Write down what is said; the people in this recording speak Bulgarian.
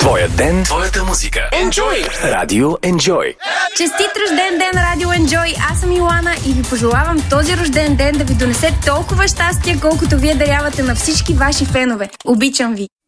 Твоя ден, твоята музика. Enjoy! Радио Enjoy. Честит рожден ден, Радио Enjoy! Аз съм Йоана и ви пожелавам този рожден ден да ви донесе толкова щастие, колкото вие дарявате на всички ваши фенове. Обичам ви!